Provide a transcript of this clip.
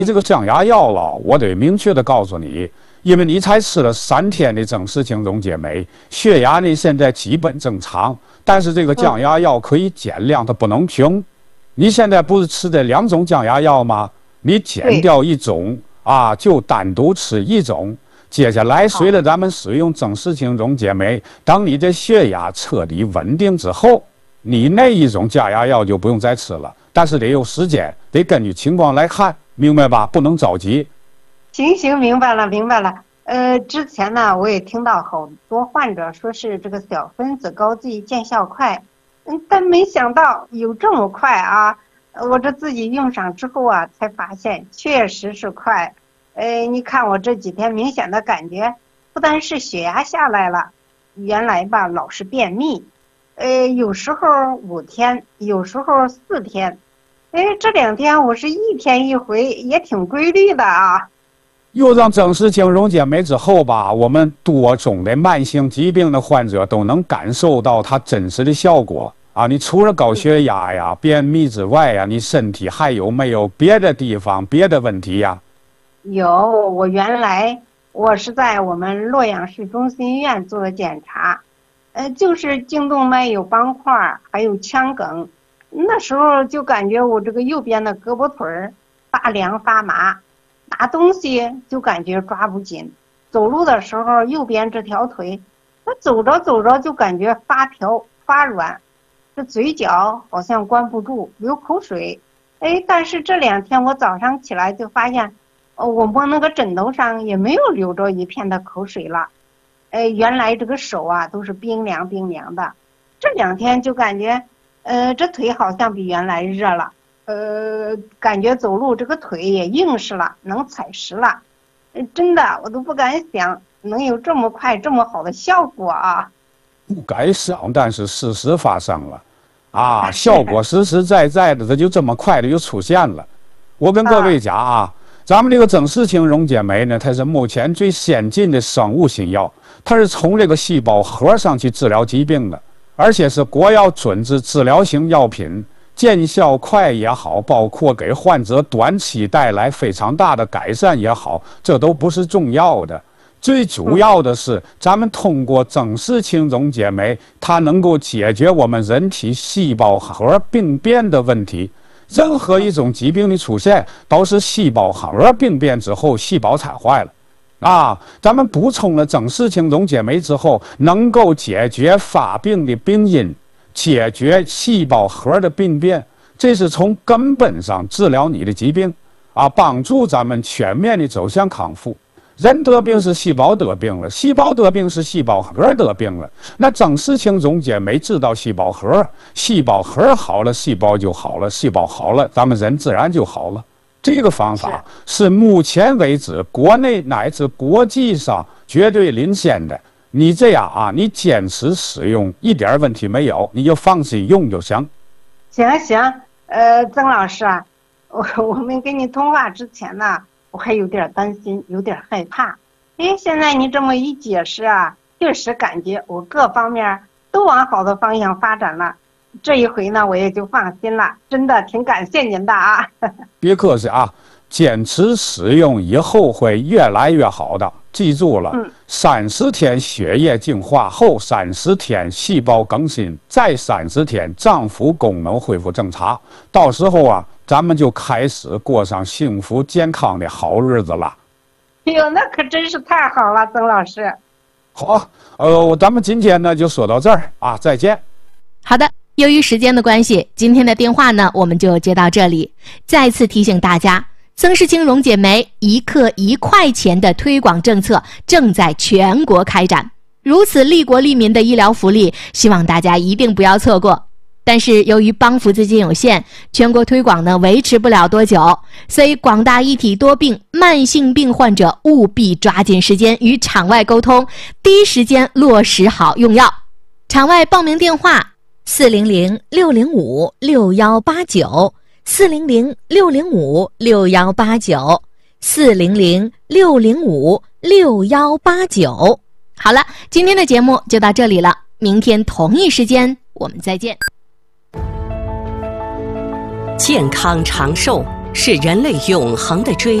这个降压药了，我得明确的告诉你，因为你才吃了3天的增视氢溶解酶，血压呢现在基本正常，但是这个降压药可以减量，它不能停。你现在不是吃的2种降压药吗？你减掉一种啊，就单独吃一种。接下来随着咱们使用增视氢溶解酶，当你的血压彻底稳定之后，你那一种降压药就不用再吃了，但是得有时间，得根据情况来看，明白吧？不能着急。 行，明白了。之前呢，我也听到好多患者说是这个小分子高剂见效快，但没想到有这么快啊！我这自己用上之后啊，才发现确实是快。你看我这几天明显的感觉，不但是血压下来了，原来吧老是便秘，有时候5天，有时候4天，这2天我是1天1回，也挺规律的啊。 用上增视氢溶解酶之后吧，我们多种的慢性疾病的患者都能感受到它真实的效果啊！你除了高血压呀、便秘之外呀，你身体还有没有别的地方、别的问题呀？ 有，我是在我们洛阳市中心医院做的检查，就是颈动脉有斑块，还有腔梗。那时候就感觉我这个右边的胳膊腿儿发凉发麻，拿东西就感觉抓不紧，走路的时候右边这条腿，那走着就感觉发条发软，这嘴角好像关不住，流口水。但是这2天我早上起来就发现。我摸那个枕头上也没有流着一片的口水了，原来这个手啊都是冰凉的，这2天就感觉，这腿好像比原来热了，感觉走路这个腿也硬实了，能踩实了，真的我都不敢想能有这么快这么好的效果啊！ 不敢想，但是事实发生了，啊，效果实实在在的，它就这么快的就出现了。我跟各位讲啊。咱们这个增视氢溶解酶呢，它是目前最先进的生物新药，它是从这个细胞核上去治疗疾病的，而且是国药准字治疗型药品，见效快也好，包括给患者短期带来非常大的改善也好，这都不是重要的。最主要的是，咱们通过增视氢溶解酶，它能够解决我们人体细胞核病变的问题。任何一种疾病的出现，都是细胞核病变之后，细胞产坏了，啊，咱们补充了增视氢溶解酶之后，能够解决发病的病因，解决细胞核的病变，这是从根本上治疗你的疾病，啊，帮助咱们全面的走向康复。人得病是细胞得病了，细胞得病是细胞核得病了。那增视氢溶解酶治到细胞核，细胞核好了，细胞就好了，细胞好了，咱们人自然就好了。这个方法是目前为止国内乃至国际上绝对领先的。你这样啊，你坚持使用一点问题没有，你就放心用就行。 行，曾老师啊，我们跟你通话之前呢，我还有点担心，有点害怕。现在你这么一解释啊，确实感觉我各方面都往好的方向发展了。这一回呢，我也就放心了，真的挺感谢您的啊。 别客气啊，坚持使用以后会越来越好的。记住了，30天血液净化后，30天细胞更新，再30天脏腑功能恢复正常。到时候啊，咱们就开始过上幸福健康的好日子了。 哎呦，那可真是太好了，曾老师。 好，咱们今天呢就说到这儿啊，再见。 好的，由于时间的关系，今天的电话呢我们就接到这里。再次提醒大家，增视氢溶解酶1克1块钱的推广政策正在全国开展，如此利国利民的医疗福利，希望大家一定不要错过。但是由于帮扶资金有限，全国推广呢维持不了多久，所以广大一体多病、慢性病患者务必抓紧时间与场外沟通，第一时间落实好用药。场外报名电话400-605-6189 400-605-6189 400-605-6189。好了，今天的节目就到这里了，明天同一时间我们再见。 健康长寿是人类永恒的追